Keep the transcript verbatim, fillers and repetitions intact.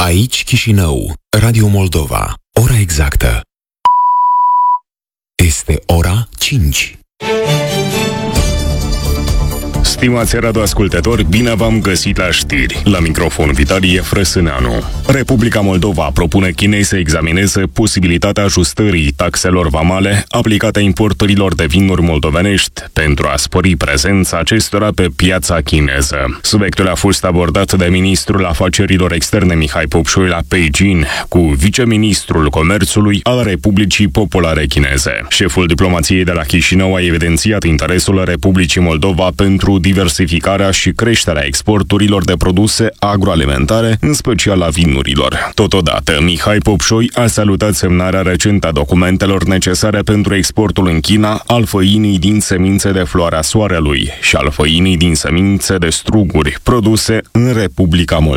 Aici Chișinău, Radio Moldova. Ora exactă este ora cinci. Stimați radioascultători, bine v-am găsit la știri. La microfon Vitalie Frăsâneanu. Republica Moldova propune Chinei să examineze posibilitatea ajustării taxelor vamale aplicate importurilor de vinuri moldovenești pentru a spori prezența acestora pe piața chineză. Subiectul a fost abordat de ministrul afacerilor externe Mihai Popșoi la Beijing cu viceministrul comerțului al Republicii Populare Chineze. Șeful diplomației de la Chișinău a evidențiat interesul Republicii Moldova pentru diversificarea și creșterea exporturilor de produse agroalimentare, în special a vinurilor. Totodată, Mihai Popșoi a salutat semnarea recentă a documentelor necesare pentru exportul în China al făinii din semințe de floarea soarelui și al făinii din semințe de struguri, produse în Republica Moldova.